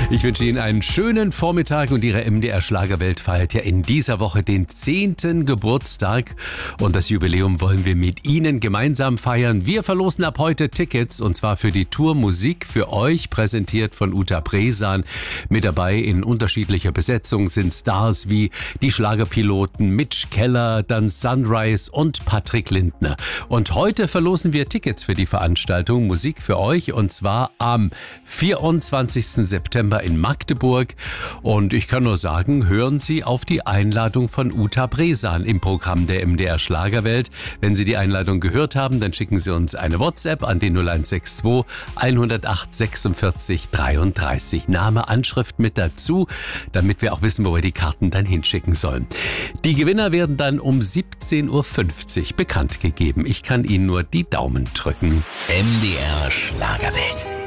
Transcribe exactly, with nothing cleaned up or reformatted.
Ich wünsche Ihnen einen schönen Vormittag und Ihre M D R Schlagerwelt feiert ja in dieser Woche den zehnten Geburtstag und das Jubiläum wollen wir mit Ihnen gemeinsam feiern. Wir verlosen ab heute Tickets und zwar für die Tour Musik für euch, präsentiert von Uta Bresan. Mit dabei in unterschiedlicher Besetzung sind Stars wie die Schlagerpiloten Mitch Keller, dann Sunrise und Patrick Lindner. Und heute verlosen wir Tickets für die Veranstaltung Musik für euch und zwar am vierundzwanzigsten September in Magdeburg. Und ich kann nur sagen, hören Sie auf die Einladung von Uta Bresan im Programm der M D R Schlagerwelt. Wenn Sie die Einladung gehört haben, dann schicken Sie uns eine WhatsApp an den null eins sechs zwei, hundertacht, sechsundvierzig, dreiunddreißig. Name, Anschrift mit dazu, damit wir auch wissen, wo wir die Karten dann hinschicken sollen. Die Gewinner werden dann um siebzehn Uhr fünfzig bekannt gegeben. Ich kann Ihnen nur die Daumen drücken. M D R Schlagerwelt.